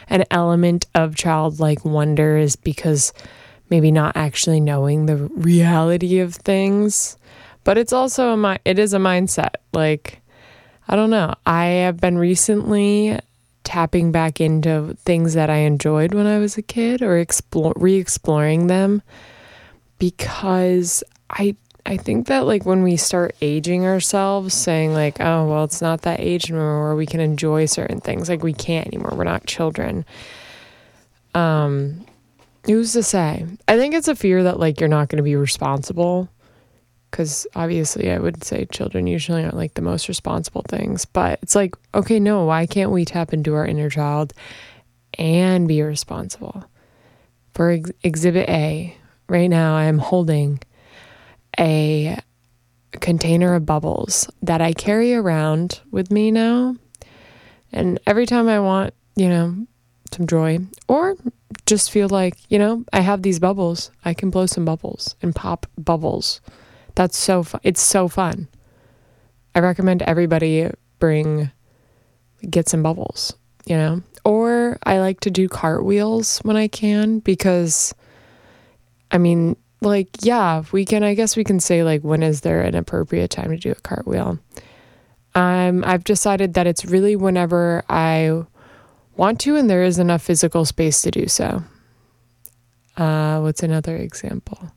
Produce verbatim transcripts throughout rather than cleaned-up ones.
an element of childlike wonder is because maybe not actually knowing the reality of things, but it's also a mi- it is a mindset. Like, I don't know. I have been recently tapping back into things that I enjoyed when I was a kid, or explore re-exploring them, because I I think that like when we start aging ourselves, saying like, oh, well, it's not that age anymore where we can enjoy certain things. Like, we can't anymore. We're not children. Um, who's to say? I think it's a fear that like you're not going to be responsible, because obviously I would say children usually aren't like the most responsible things. But it's like, okay, no, why can't we tap into our inner child and be responsible? For ex- Exhibit A, right now I am holding a container of bubbles that I carry around with me now. And every time I want, you know, some joy, or just feel like, you know, I have these bubbles, I can blow some bubbles and pop bubbles. That's so fun. It's so fun. I recommend everybody bring, get some bubbles, you know, or I like to do cartwheels when I can, because I mean, like, yeah, we can, I guess we can say, like, when is there an appropriate time to do a cartwheel? Um, I've decided that it's really whenever I want to and there is enough physical space to do so. Uh, what's another example?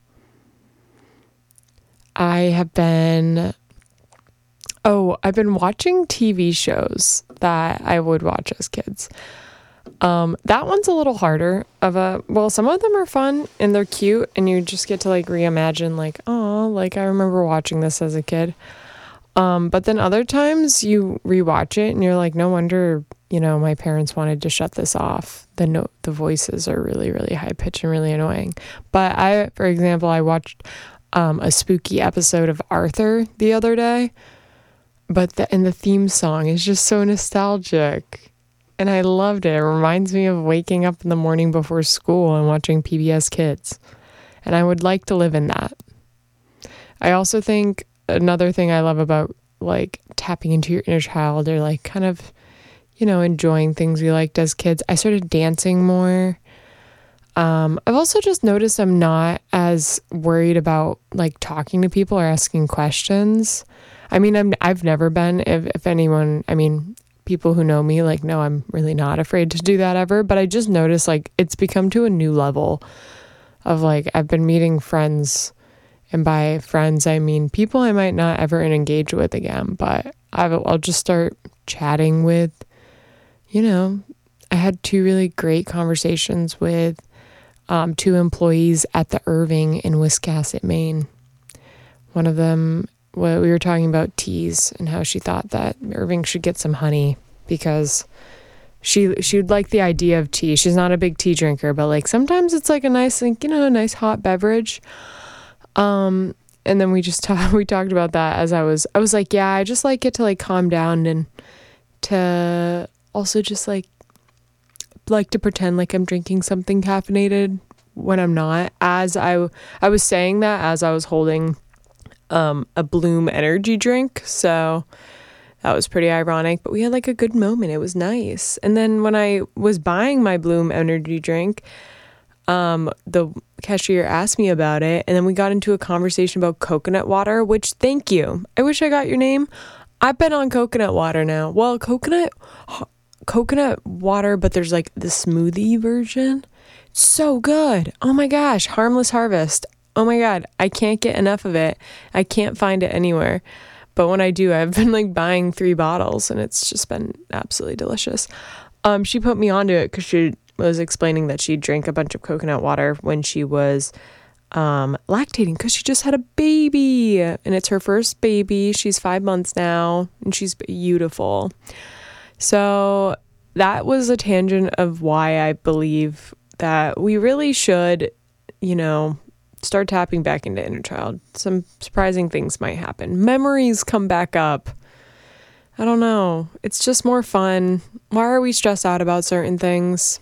I have been, oh, I've been watching T V shows that I would watch as kids. Um, that one's a little harder of a, well, some of them are fun and they're cute and you just get to like reimagine like, oh, like I remember watching this as a kid. Um, but then other times you rewatch it and you're like, no wonder, you know, my parents wanted to shut this off. The no, the voices are really, really high pitched and really annoying. But I, for example, I watched, um, a spooky episode of Arthur the other day, but the, and the theme song is just so nostalgic. And I loved it. It reminds me of waking up in the morning before school and watching P B S Kids. And I would like to live in that. I also think another thing I love about like tapping into your inner child, or like kind of, you know, enjoying things we liked as kids. I started dancing more. Um, I've also just noticed I'm not as worried about like talking to people or asking questions. I mean, I'm, I've never been, if, if anyone, I mean, people who know me like no, I'm really not afraid to do that ever, but I just noticed like it's become to a new level of like I've been meeting friends, and by friends I mean people I might not ever engage with again, but I've, I'll just start chatting with, you know, I had two really great conversations with um, two employees at the Irving in Wiscasset, Maine. One of them, well, we were talking about teas and how she thought that Irving should get some honey because she she would like the idea of tea. She's not a big tea drinker, but like sometimes it's like a nice, like, you know, a nice hot beverage. Um, and then we just talked we talked about that as I was I was like, yeah, I just like it to like calm down and to also just like like to pretend like I'm drinking something caffeinated when I'm not. As I I was saying that as I was holding um a Bloom energy drink, so that was pretty ironic, but we had like a good moment. It was nice. And then when I was buying my Bloom energy drink, um the cashier asked me about it, and then we got into a conversation about coconut water, which, thank you, I wish I got your name. I've been on coconut water now. Well, coconut coconut water, but there's like the smoothie version. So good. Oh my gosh, Harmless Harvest. Oh my god, I can't get enough of it. I can't find it anywhere. But when I do, I've been like buying three bottles and it's just been absolutely delicious. Um, she put me onto it because she was explaining that she drank a bunch of coconut water when she was um, lactating because she just had a baby, and it's her first baby. She's five months now and she's beautiful. So that was a tangent of why I believe that we really should, you know, start tapping back into inner child. Some surprising things might happen. Memories come back up. I don't know. It's just more fun. Why are we stressed out about certain things?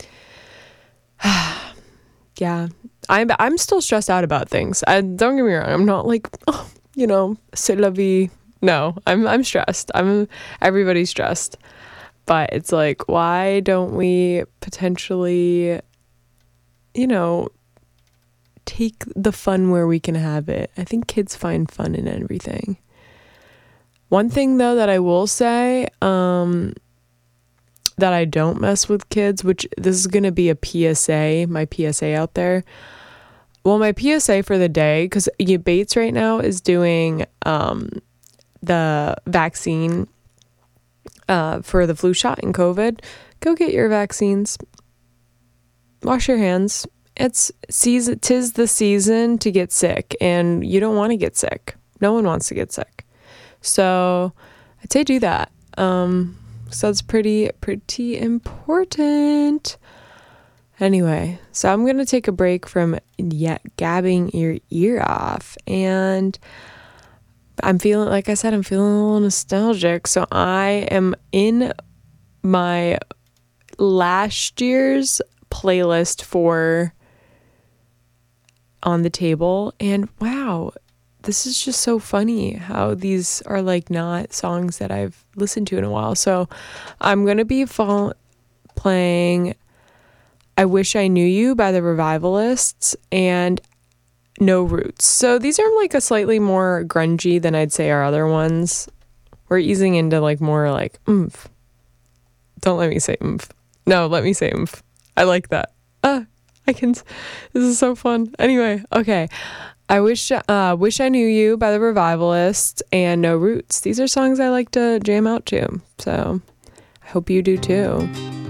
Yeah. I'm I'm still stressed out about things. I, don't get me wrong. I'm not like, oh, you know, c'est la vie. No, I'm I'm stressed. I'm everybody's stressed. But it's like, why don't we potentially, you know, take the fun where we can have it? I think kids find fun in everything. One thing, though, that I will say, um, that I don't mess with kids, which this is going to be a P S A, my P S A out there. Well, my P S A for the day, because Bates right now is doing um, the vaccine uh, for the flu shot and COVID. Go get your vaccines. Wash your hands. It's season, tis the season to get sick, and you don't want to get sick. No one wants to get sick. So I'd say do that. Um, so that's pretty, pretty important. Anyway, so I'm going to take a break from yet gabbing your ear off, and I'm feeling, like I said, I'm feeling a little nostalgic. So I am in my last year's playlist for On the Table, and wow, this is just so funny how these are like not songs that I've listened to in a while. So I'm going to be fall- playing I Wish I Knew You by the Revivalists and No Roots. So these are like a slightly more grungy than I'd say our other ones. We're easing into like more like oomph. Don't let me say oomph. No, let me say oomph. I like that. Ah, I can. This is so fun. Anyway, okay. I wish uh, Wish I Knew You by the Revivalists and No Roots. These are songs I like to jam out to. So I hope you do too.